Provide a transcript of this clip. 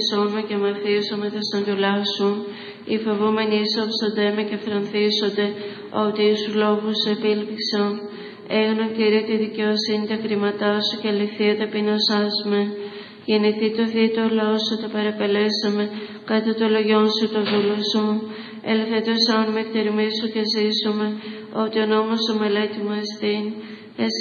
με και μαθήσομεθα στον τουλά σου. Οι φοβούμενοι ίσοψονται με και φρονθήσονται, ότι σου λόγους επήλπιξον. Έγνω, Κύριε, τη δικαιοσύνη τα κρίματά σου και αληθεία ταπεινώσάς με. Γεννηθεί το θήτο λαό σου, το παραπελέσαμε, κάτω το λογιόν σου το δούλο σου. Ελθέτωσόν με εκτερημί σου και ζήσουμε, ότι ο νόμος σου μελέτη μου εστίν.